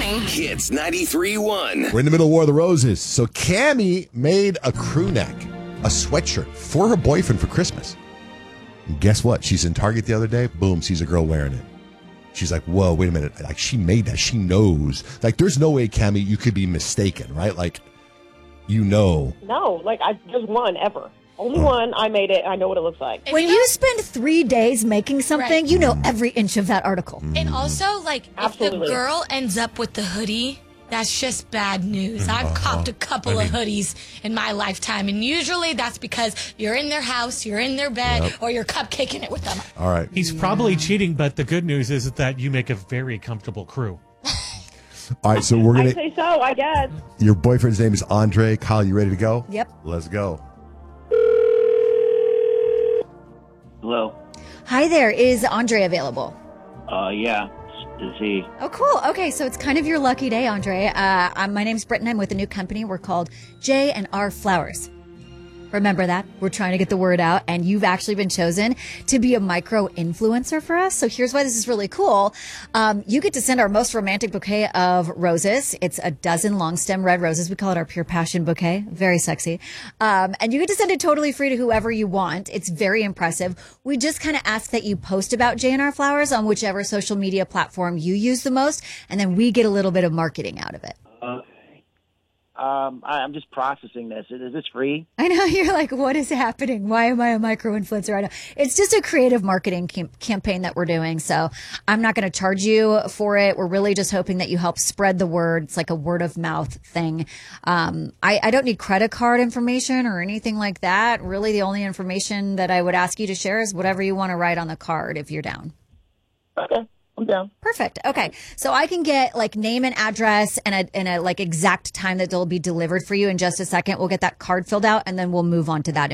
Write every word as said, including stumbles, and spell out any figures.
morning. Hits ninety-three point one. We're in the middle of War of the Roses. So Cammie made a crew neck, a sweatshirt for her boyfriend for Christmas. And guess what? She's in Target the other day. Boom, sees a girl wearing it. She's like, whoa, wait a minute. Like, she made that. She knows. Like, there's no way, Cammie, you could be mistaken, right? Like, you know. No, like, I just one ever. Only oh. one. I made it. I know what it looks like. When you, know, you spend three days making something, right. you know every inch of that article. And also, like, Absolutely. if the girl ends up with the hoodie, that's just bad news. I've uh-huh. copped a couple I mean, of hoodies in my lifetime, and usually that's because you're in their house, you're in their bed, yep. or you're cupcaking it with them. All right. He's yeah. probably cheating, but the good news is that you make a very comfortable crew. All right, so we're going to... I say so, I guess. Your boyfriend's name is Andre. Kyle, you ready to go? Yep. Let's go. Hello. Hi there. Is Andre available? Uh, yeah. Is he? Oh, cool. Okay, so it's kind of your lucky day, Andre. Uh, I'm, my name's Britton. I'm with a new company. We're called J and R Flowers. Remember that? We're trying to get the word out, and you've actually been chosen to be a micro-influencer for us. So here's why this is really cool. Um, you get to send our most romantic bouquet of roses. It's a dozen long-stem red roses. We call it our Pure Passion bouquet. Very sexy. Um, and you get to send it totally free to whoever you want. It's very impressive. We just kind of ask that you post about J and R Flowers on whichever social media platform you use the most, and then we get a little bit of marketing out of it. Uh Um, I, I'm just processing this. Is, is this free? I know. You're like, what is happening? Why am I a micro-influencer right now? It's just a creative marketing cam- campaign that we're doing. So I'm not going to charge you for it. We're really just hoping that you help spread the word. It's like a word of mouth thing. Um, I, I don't need credit card information or anything like that. Really, the only information that I would ask you to share is whatever you want to write on the card if you're down. Okay. I'm down. Perfect. Okay. So I can get like name and address and a, and a like exact time that they'll be delivered for you in just a second. We'll get that card filled out and then we'll move on to that